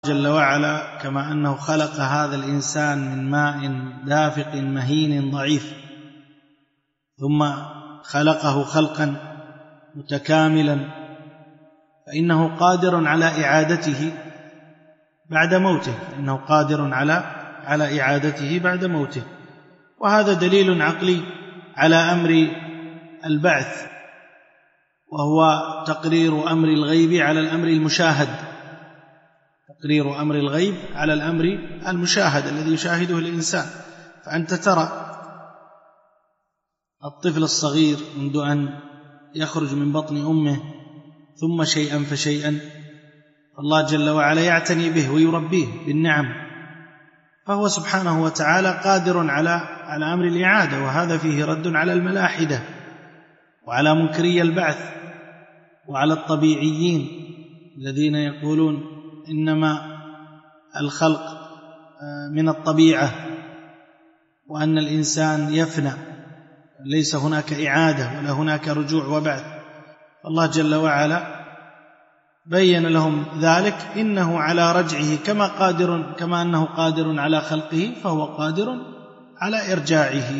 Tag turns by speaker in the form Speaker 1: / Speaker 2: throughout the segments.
Speaker 1: جل وعلا كما أنه خلق هذا الإنسان من ماء دافق مهين ضعيف، ثم خلقه خلقا متكاملا، فإنه قادر على إعادته بعد موته، إنه قادر على إعادته بعد موته. وهذا دليل عقلي على أمر البعث، وهو تقرير أمر الغيب على الأمر المشاهد، تقرير أمر الغيب على الأمر المشاهد الذي يشاهده الإنسان. فأنت ترى الطفل الصغير منذ أن يخرج من بطن أمه ثم شيئا فشيئا الله جل وعلا يعتني به ويربيه بالنعم، فهو سبحانه وتعالى قادر على أمر الإعادة. وهذا فيه رد على الملاحدة وعلى منكري البعث وعلى الطبيعيين الذين يقولون إنما الخلق من الطبيعة وأن الإنسان يفنى، ليس هناك إعادة ولا هناك رجوع وبعث. الله جل وعلا بين لهم ذلك، إنه على رجعه كما أنه قادر على خلقه فهو قادر على إرجاعه.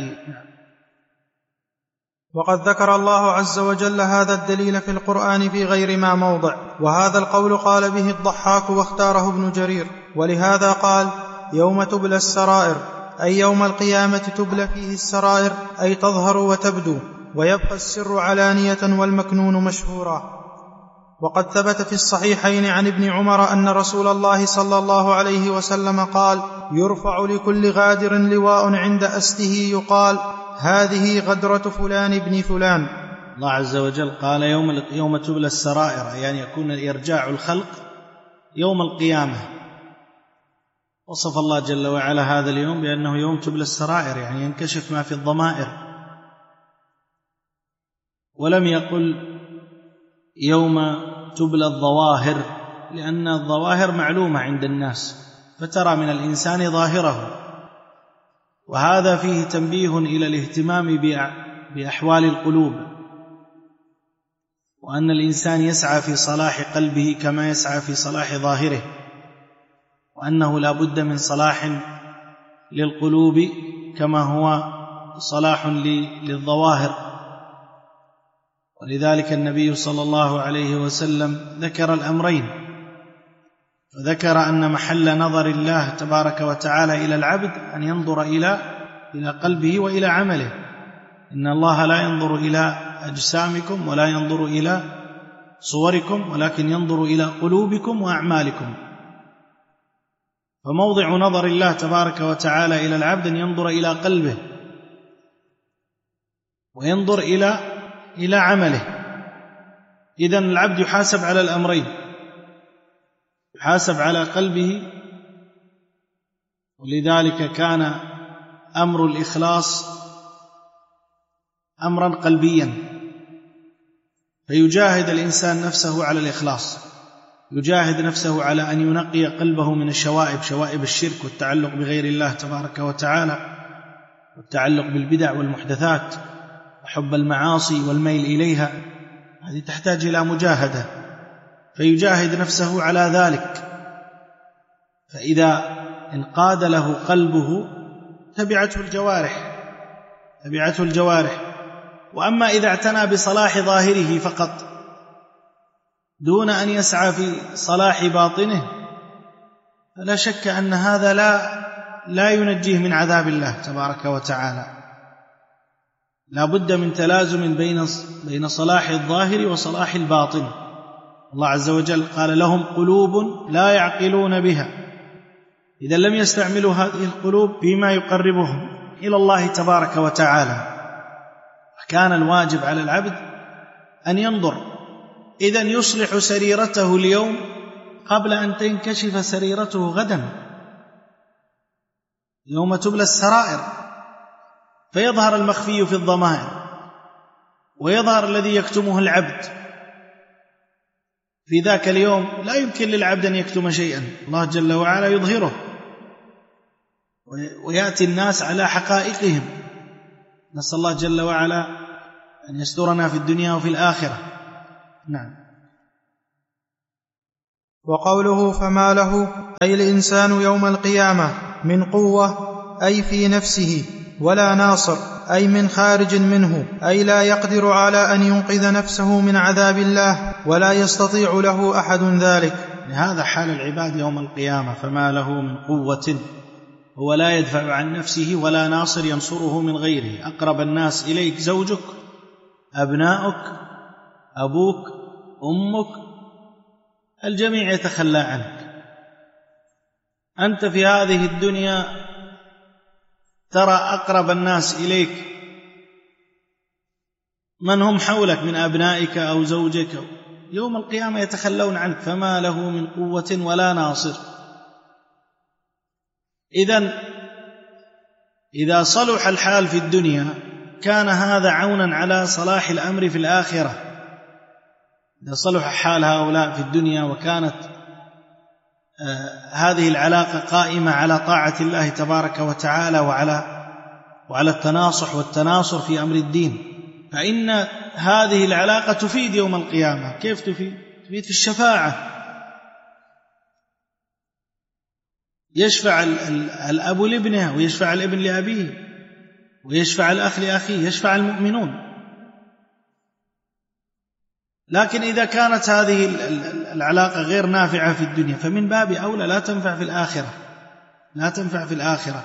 Speaker 2: وقد ذكر الله عز وجل هذا الدليل في القرآن في غير ما موضع، وهذا القول قال به الضحاك واختاره ابن جرير، ولهذا قال يوم تبلى السرائر، أي يوم القيامة تبلى فيه السرائر، أي تظهر وتبدو، ويبقى السر علانية والمكنون مشهورا. وقد ثبت في الصحيحين عن ابن عمر أن رسول الله صلى الله عليه وسلم قال يرفع لكل غادر لواء عند أسته يقال هذه غدرة فلان ابن فلان.
Speaker 1: الله عز وجل قال يوم تبلى السرائر، يعني يكون إرجاع الخلق يوم القيامة. وصف الله جل وعلا هذا اليوم بأنه يوم تبلى السرائر، يعني ينكشف ما في الضمائر، ولم يقل يوم تبلى الظواهر، لأن الظواهر معلومة عند الناس، فترى من الإنسان ظاهره. وهذا فيه تنبيه إلى الاهتمام بأحوال القلوب، وأن الإنسان يسعى في صلاح قلبه كما يسعى في صلاح ظاهره، وأنه لا بد من صلاح للقلوب كما هو صلاح للظواهر. ولذلك النبي صلى الله عليه وسلم ذكر الأمرين، فذكر أن محل نظر الله تبارك وتعالى إلى العبد أن ينظر إلى قلبه وإلى عمله. إن الله لا ينظر إلى أجسامكم ولا ينظر إلى صوركم، ولكن ينظر إلى قلوبكم وأعمالكم. فموضع نظر الله تبارك وتعالى إلى العبد أن ينظر إلى قلبه وينظر إلى عمله. إذن العبد يحاسب على الأمرين، يحاسب على قلبه، ولذلك كان أمر الإخلاص أمرا قلبيا، فيجاهد الإنسان نفسه على الإخلاص، يجاهد نفسه على أن ينقي قلبه من شوائب الشرك والتعلق بغير الله تبارك وتعالى، والتعلق بالبدع والمحدثات وحب المعاصي والميل إليها. هذه تحتاج إلى مجاهدة، فيجاهد نفسه على ذلك. فإذا انقاد له قلبه تبعته الجوارح. وأما إذا اعتنى بصلاح ظاهره فقط دون أن يسعى في صلاح باطنه، فلا شك أن هذا لا ينجيه من عذاب الله تبارك وتعالى. لا بد من تلازم بين صلاح الظاهر وصلاح الباطن. الله عز وجل قال لهم قلوب لا يعقلون بها. إذا لم يستعملوا هذه القلوب فيما يقربهم إلى الله تبارك وتعالى، كان الواجب على العبد أن ينظر، إذن يصلح سريرته اليوم قبل أن تنكشف سريرته غدا، يوم تبلى السرائر، فيظهر المخفي في الضمائر ويظهر الذي يكتمه العبد. في ذاك اليوم لا يمكن للعبد أن يكتم شيئا، الله جل وعلا يظهره ويأتي الناس على حقائقهم. نسأل الله جل وعلا أن يسترنا في الدنيا وفي الآخرة. نعم.
Speaker 2: وقوله فما له أي الإنسان يوم القيامة من قوة أي في نفسه، ولا ناصر أي من خارج منه، أي لا يقدر على أن ينقذ نفسه من عذاب الله ولا يستطيع له أحد ذلك.
Speaker 1: هذا حال العباد يوم القيامة، فما له من قوة، هو لا يدفع عن نفسه ولا ناصر ينصره من غيره. أقرب الناس إليك زوجك، أبناؤك، أبوك، أمك، الجميع يتخلى عنك. أنت في هذه الدنيا ترى أقرب الناس إليك من هم حولك من أبنائك أو زوجك، يوم القيامة يتخلون عنك، فما له من قوة ولا ناصر. إذا صلح الحال في الدنيا كان هذا عونا على صلاح الأمر في الآخرة. إذا صلح حال هؤلاء في الدنيا وكانت هذه العلاقة قائمة على طاعة الله تبارك وتعالى وعلى التناصح والتناصر في أمر الدين، فإن هذه العلاقة تفيد يوم القيامة. كيف تفيد؟ تفيد في الشفاعة. يشفع الأب لابنه، ويشفع الابن لأبيه، ويشفع الأخ لأخيه، يشفع المؤمنون. لكن إذا كانت هذه العلاقة غير نافعة في الدنيا فمن باب أولى لا تنفع في الآخرة، لا تنفع في الآخرة.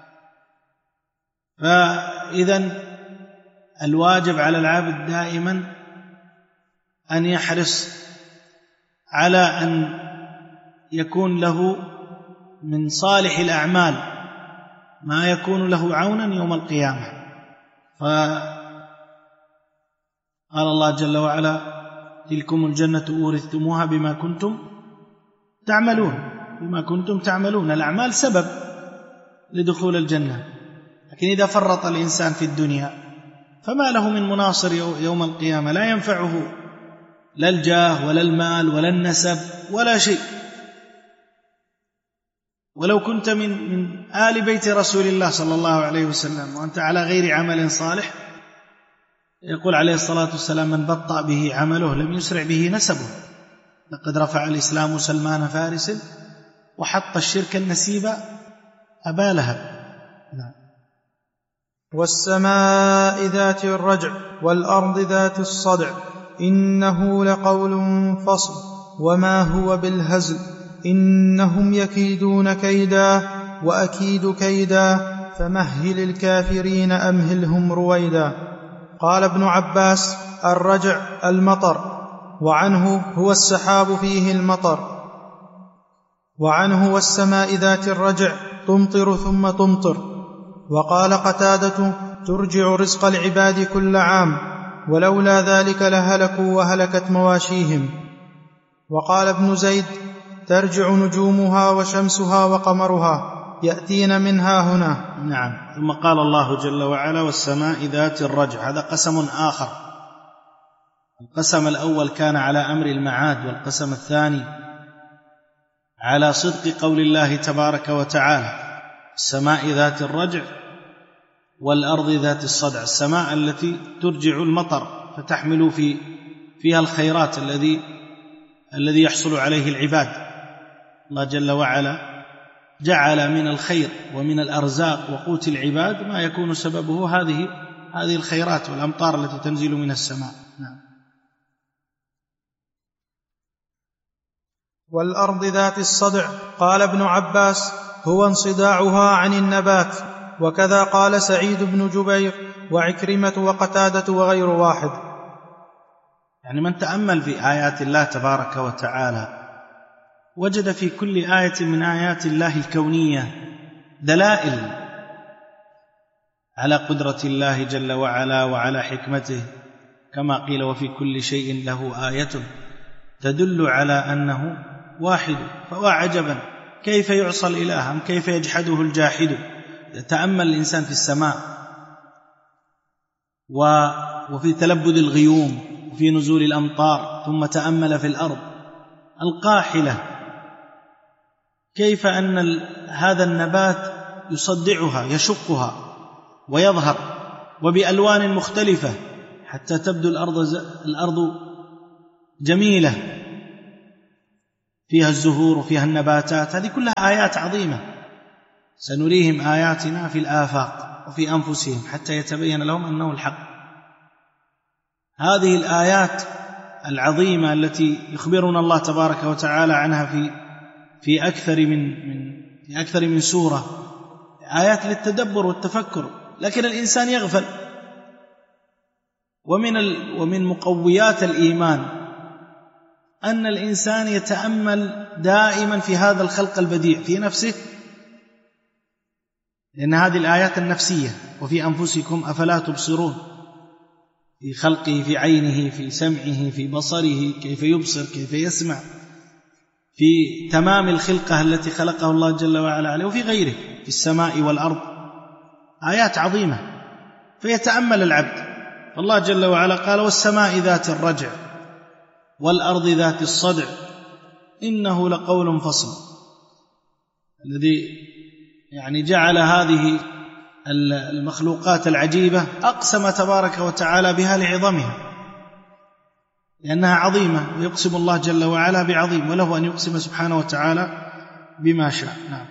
Speaker 1: فإذن الواجب على العابد دائما أن يحرص على أن يكون له من صالح الأعمال ما يكون له عونا يوم القيامة. فقال الله جل وعلا: تلكم الجنة أورثتموها بما كنتم تعملون. بما كنتم تعملون، الأعمال سبب لدخول الجنة، لكن إذا فرط الإنسان في الدنيا فما له من مناصر يوم القيامة، لا ينفعه لا الجاه ولا المال ولا النسب ولا شيء. ولو كنت من آل بيت رسول الله صلى الله عليه وسلم وأنت على غير عمل صالح، يقول عليه الصلاة والسلام: من بطأ به عمله لم يسرع به نسبه. لقد رفع الإسلام سلمان فارس وحط الشرك النسيب أبا لهب.
Speaker 2: والسماء ذات الرجع والأرض ذات الصدع إنه لقول فصل وما هو بالهزل إنهم يكيدون كيدا وأكيد كيدا فمهل الكافرين أمهلهم رويدا. قال ابن عباس: الرجع المطر، وعنه هو السحاب فيه المطر، وعنه والسماء ذات الرجع تمطر ثم تمطر. وقال قتادة: ترجع رزق العباد كل عام، ولولا ذلك لهلكوا وهلكت مواشيهم. وقال ابن زيد: ترجع نجومها وشمسها وقمرها يأتين منها هنا.
Speaker 1: نعم. ثم قال الله جل وعلا: والسماء ذات الرجع. هذا قسم آخر. القسم الأول كان على أمر المعاد، والقسم الثاني على صدق قول الله تبارك وتعالى: السماء ذات الرجع والأرض ذات الصدع. السماء التي ترجع المطر فتحمل فيها الخيرات الذي يحصل عليه العباد. الله جل وعلا جعل من الخير ومن الأرزاق وقوت العباد ما يكون سببه هذه الخيرات والأمطار التي تنزل من السماء. نعم.
Speaker 2: والأرض ذات الصدع. قال ابن عباس: هو انصداعها عن النبات. وكذا قال سعيد بن جبير وعكرمة وقتادة وغير واحد.
Speaker 1: يعني من تأمل في آيات الله تبارك وتعالى وجد في كل آية من آيات الله الكونية دلائل على قدرة الله جل وعلا وعلى حكمته، كما قيل: وفي كل شيء له آية تدل على أنه واحد. فهو عجبا كيف يعصى الإله أم كيف يجحده الجاحد. يتأمل الإنسان في السماء وفي تلبد الغيوم وفي نزول الأمطار، ثم تأمل في الأرض القاحلة كيف أن هذا النبات يصدعها يشقها ويظهر وبألوان مختلفة حتى تبدو الأرض جميلة. فيها الزهور وفيها النباتات، هذه كلها آيات عظيمة. سنريهم آياتنا في الآفاق وفي أنفسهم حتى يتبين لهم أنه الحق. هذه الآيات العظيمة التي يخبرنا الله تبارك وتعالى عنها في أكثر من سورة، آيات للتدبر والتفكر، لكن الإنسان يغفل. ومن مقويات الإيمان أن الإنسان يتأمل دائما في هذا الخلق البديع في نفسه، لأن هذه الآيات النفسية. وفي أنفسكم أفلا تبصرون، في خلقه، في عينه، في سمعه، في بصره، كيف يبصر، كيف يسمع، في تمام الخلقة التي خلقه الله جل وعلا عليه، وفي غيره، في السماء والأرض، آيات عظيمة. فيتأمل العبد. فالله جل وعلا قال: والسماء ذات الرجع والأرض ذات الصدع إنه لقول فصل. الذي جعل هذه المخلوقات العجيبة أقسم تبارك وتعالى بها لعظمها، لأنها عظيمة، ويقسم الله جل وعلا بعظيم، وله أن يقسم سبحانه وتعالى بما شاء. نعم.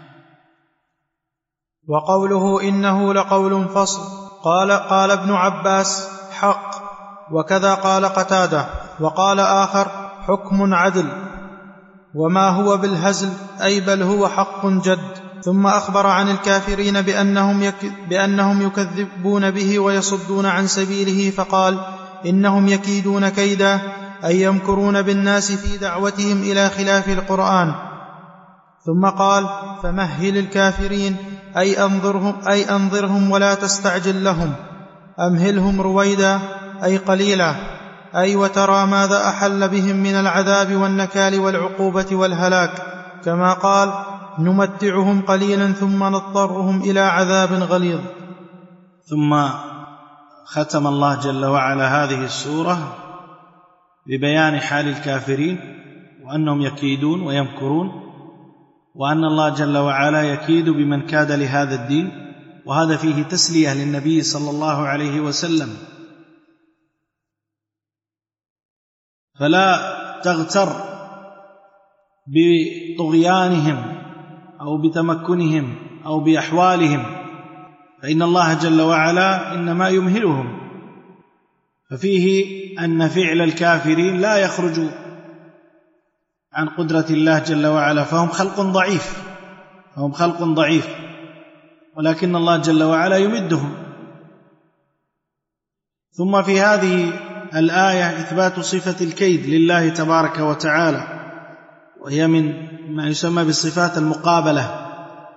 Speaker 2: وقوله إنه لقول فصل، قال ابن عباس: حق. وكذا قال قتادة. وقال آخر: حكم عدل، وما هو بالهزل، أي بل هو حق جد. ثم أخبر عن الكافرين بأنهم يكذبون به ويصدون عن سبيله، فقال: إنهم يكيدون كيدا، أي يمكرون بالناس في دعوتهم إلى خلاف القرآن. ثم قال: فمهل الكافرين، أي أنظرهم ولا تستعجل لهم، أمهلهم رويدا، أي قليلا، أي وترى ماذا أحل بهم من العذاب والنكال والعقوبة والهلاك، كما قال: نمتعهم قليلا ثم نضطرهم إلى عذاب غليظ.
Speaker 1: ثم ختم الله جل وعلا هذه السورة ببيان حال الكافرين، وأنهم يكيدون ويمكرون، وأن الله جل وعلا يكيد بمن كاد لهذا الدين. وهذا فيه تسلية للنبي صلى الله عليه وسلم، فلا تغتر بطغيانهم أو بتمكنهم أو بأحوالهم، فإن الله جل وعلا إنما يمهلهم. ففيه أن فعل الكافرين لا يخرج عن قدرة الله جل وعلا، فهم خلق ضعيف، ولكن الله جل وعلا يمدهم. ثم في هذه الآية إثبات صفة الكيد لله تبارك وتعالى، وهي من ما يسمى بالصفات المقابلة،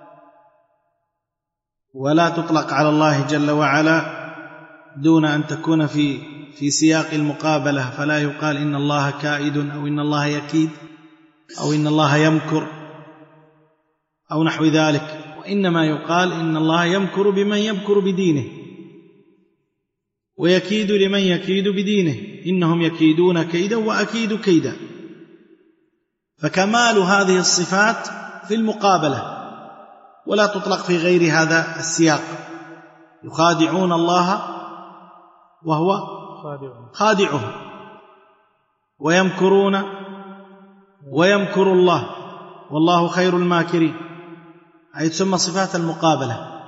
Speaker 1: ولا تطلق على الله جل وعلا دون أن تكون في سياق المقابلة، فلا يقال إن الله كائد أو إن الله يكيد أو إن الله يمكر أو نحو ذلك، وإنما يقال إن الله يمكر بمن يمكر بدينه، ويكيد لمن يكيد بدينه، إنهم يكيدون كيدا وأكيد كيدا. فكمال هذه الصفات في المقابلة، ولا تطلق في غير هذا السياق. يخادعون الله وهو خادعهم، ويمكرون ويمكر الله والله خير الماكرين، أي تسمى صفات المقابلة.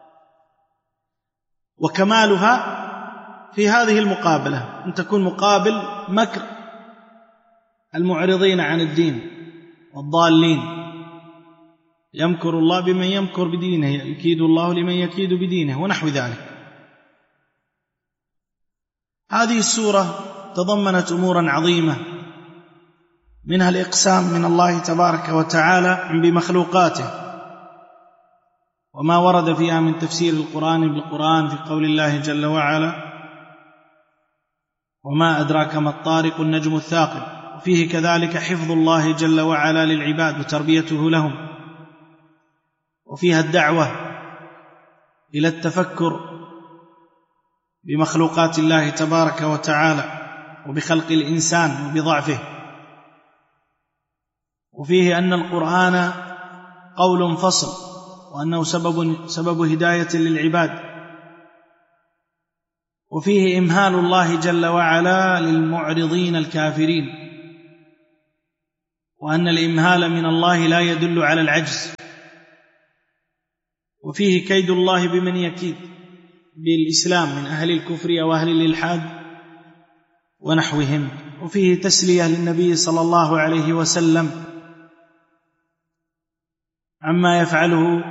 Speaker 1: وكمالها في هذه المقابلة أن تكون مقابل مكر المعرضين عن الدين والضالين. يمكر الله بمن يمكر بدينه، يكيد الله لمن يكيد بدينه، ونحو ذلك. هذه السورة تضمنت أمورا عظيمة، منها الإقسام من الله تبارك وتعالى بمخلوقاته، وما ورد فيها من تفسير القرآن بالقرآن في قول الله جل وعلا: وما أدراك ما الطارق النجم الثاقب. وفيه كذلك حفظ الله جل وعلا للعباد وتربيته لهم، وفيها الدعوة إلى التفكر بمخلوقات الله تبارك وتعالى وبخلق الإنسان وبضعفه. وفيه أن القرآن قول فصل، وأنه سبب هداية للعباد. وفيه إمهال الله جل وعلا للمعرضين الكافرين، وأن الإمهال من الله لا يدل على العجز، وفيه كيد الله بمن يكيد بالإسلام من أهل الكفر أو أهل الإلحاد ونحوهم، وفيه تسلية للنبي صلى الله عليه وسلم عما يفعله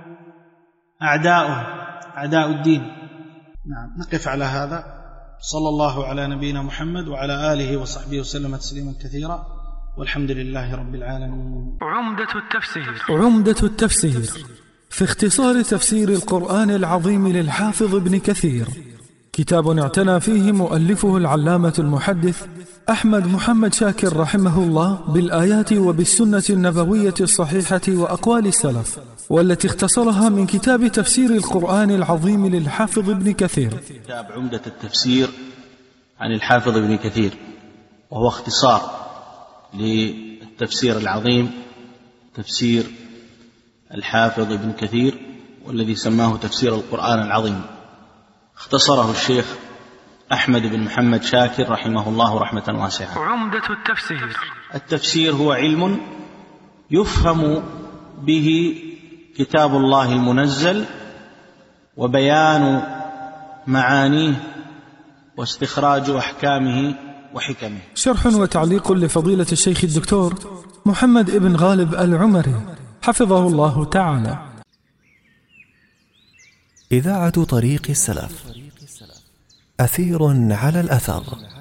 Speaker 1: أعداء الدين. نعم، نقف على هذا. صلى الله على نبينا محمد وعلى آله وصحبه وسلم تسليما كثيرا، والحمد لله رب العالمين.
Speaker 3: عمدة التفسير في اختصار تفسير القرآن العظيم للحافظ ابن كثير، كتاب اعتنى فيه مؤلفه العلامة المحدث أحمد محمد شاكر رحمه الله بالآيات وبالسنة النبوية الصحيحة وأقوال السلف، والتي اختصرها من كتاب تفسير القرآن العظيم للحافظ ابن كثير.
Speaker 4: كتاب عمدة التفسير عن الحافظ ابن كثير، وهو اختصار للتفسير العظيم تفسير الحافظ ابن كثير، والذي سماه تفسير القرآن العظيم. اختصره الشيخ أحمد بن محمد شاكر رحمه الله رحمة واسعة.
Speaker 3: عمدة
Speaker 4: التفسير هو علم يفهم به كتاب الله المنزل وبيان معانيه واستخراج أحكامه وحكمه.
Speaker 3: شرح وتعليق لفضيلة الشيخ الدكتور محمد ابن غالب العمري حفظه الله تعالى.
Speaker 5: إذاعة طريق السلف، أثير على الأثر.